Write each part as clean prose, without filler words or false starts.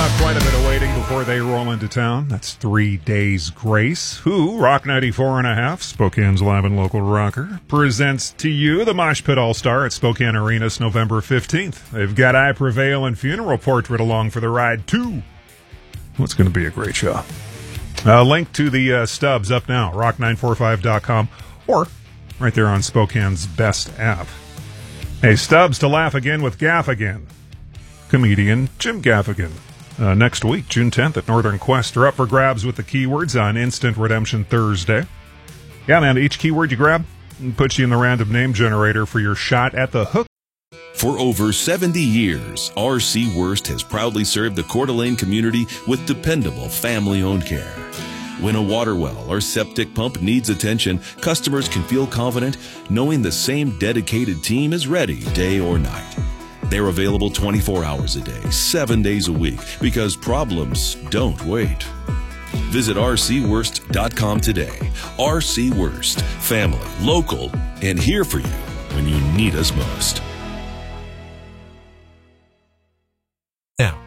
quite a bit of waiting before they roll into town. That's 3 days grace. Who, Rock 94.5, Spokane's live and local rocker, presents to you the Mosh Pit All-Star at Spokane Arenas November 15th. They've got I Prevail and Funeral Portrait along for the ride, too. What's going to be a great show. Link to the stubs up now, rock945.com, or right there on Spokane's best app. Hey, Stubbs to laugh again with Gaffigan. Comedian Jim Gaffigan. Next week, June 10th at Northern Quest, are up for grabs with the keywords on Instant Redemption Thursday. Yeah, man, each keyword you grab puts you in the random name generator for your shot at the hook. For over 70 years, R.C. Wurst has proudly served the Coeur d'Alene community with dependable family-owned care. When a water well or septic pump needs attention, customers can feel confident knowing the same dedicated team is ready day or night. They're available 24 hours a day, 7 days a week, because problems don't wait. Visit rcwurst.com today. R.C. Wurst, family, local, and here for you when you need us most. Now.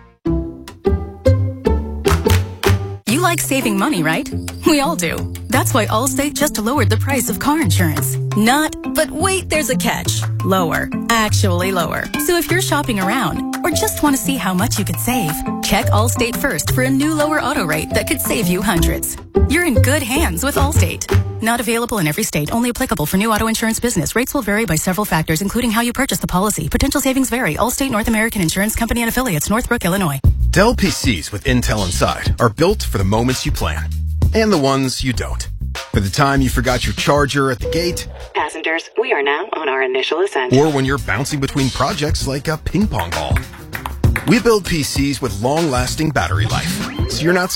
You like saving money, right? We all do. That's why Allstate just lowered the price of car insurance. But wait, there's a catch. Lower. Actually lower. So if you're shopping around or just want to see how much you could save, check Allstate first for a new lower auto rate that could save you hundreds. You're in good hands with Allstate. Not available in every state. Only applicable for new auto insurance business. Rates will vary by several factors, including how you purchase the policy. Potential savings vary. Allstate North American Insurance Company and Affiliates, Northbrook, Illinois. Dell PCs with Intel inside are built for the moments you plan and the ones you don't. For the time you forgot your charger at the gate. Passengers, we are now on our initial ascent. Or when you're bouncing between projects like a ping pong ball. We build PCs with long-lasting battery life, so you're not